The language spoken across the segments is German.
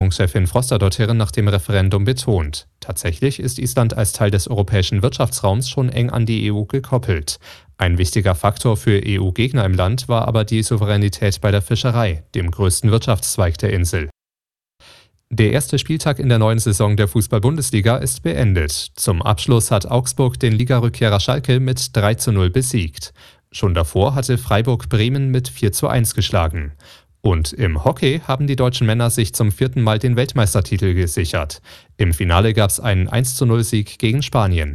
Regierungschefin Froster-Dottir nach dem Referendum betont. Tatsächlich ist Island als Teil des europäischen Wirtschaftsraums schon eng an die EU gekoppelt. Ein wichtiger Faktor für EU-Gegner im Land war aber die Souveränität bei der Fischerei, dem größten Wirtschaftszweig der Insel. Der erste Spieltag in der neuen Saison der Fußball-Bundesliga ist beendet. Zum Abschluss hat Augsburg den Ligarückkehrer Schalke mit 3:0 besiegt. Schon davor hatte Freiburg Bremen mit 4:1 geschlagen. Und im Hockey haben die deutschen Männer sich zum 4. Mal den Weltmeistertitel gesichert. Im Finale gab es einen 1:0-Sieg gegen Spanien.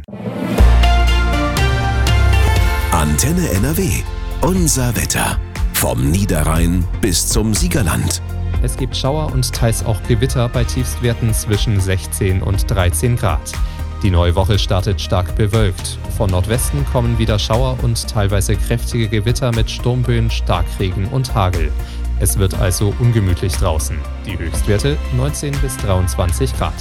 Antenne NRW. Unser Wetter. Vom Niederrhein bis zum Siegerland. Es gibt Schauer und teils auch Gewitter bei Tiefstwerten zwischen 16 und 13 Grad. Die neue Woche startet stark bewölkt. Von Nordwesten kommen wieder Schauer und teilweise kräftige Gewitter mit Sturmböen, Starkregen und Hagel. Es wird also ungemütlich draußen. Die Höchstwerte 19 bis 23 Grad.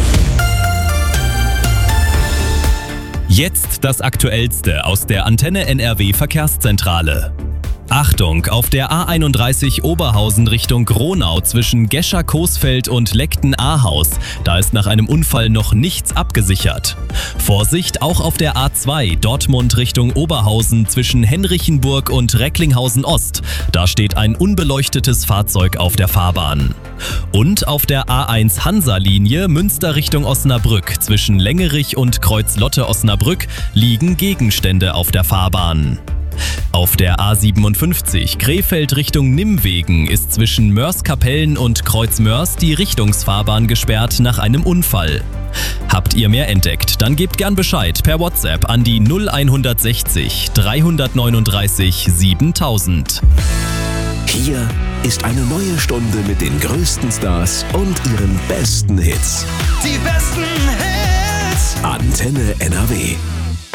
Jetzt das Aktuellste aus der Antenne NRW Verkehrszentrale. Achtung, auf der A31 Oberhausen Richtung Gronau zwischen Gescher-Coesfeld und Leckten-Ahaus. Da ist nach einem Unfall noch nichts abgesichert. Vorsicht auch auf der A2 Dortmund Richtung Oberhausen zwischen Henrichenburg und Recklinghausen Ost. Da steht ein unbeleuchtetes Fahrzeug auf der Fahrbahn. Und auf der A1 Hansa-Linie Münster Richtung Osnabrück zwischen Längerich und Kreuz-Lotte-Osnabrück liegen Gegenstände auf der Fahrbahn. Auf der A57 Krefeld Richtung Nimwegen ist zwischen Mörs-Kapellen und Kreuz-Mörs die Richtungsfahrbahn gesperrt nach einem Unfall. Habt ihr mehr entdeckt? Dann gebt gern Bescheid per WhatsApp an die 0160 339 7000. Hier ist eine neue Stunde mit den größten Stars und ihren besten Hits. Die besten Hits. Antenne NRW.